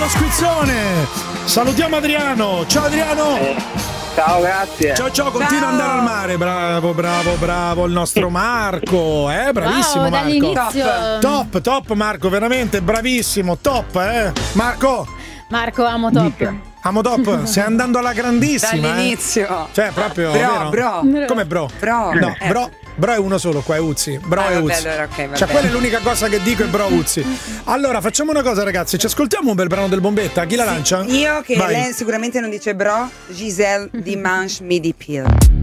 lo squizzone. Salutiamo Adriano. Ciao Adriano. Ciao, grazie. Ciao, continua ad andare al mare. Bravo il nostro Marco. Bravissimo Marco. Top Marco, veramente bravissimo. Top, Marco, amo Top. Amo Top, stai andando alla grandissima. Dall'inizio. Cioè, proprio. Bro. Come bro? No, bro è uno solo, qua è Uzzi. Bro è Uzzi. Allora, okay, cioè, quella è l'unica cosa che dico, è bro Uzzi. Allora, facciamo una cosa, ragazzi. Ci ascoltiamo un bel brano del Bombetta. Chi la lancia? Io che Vai. lei sicuramente non dice bro, Giselle Dimanche Midi Pill.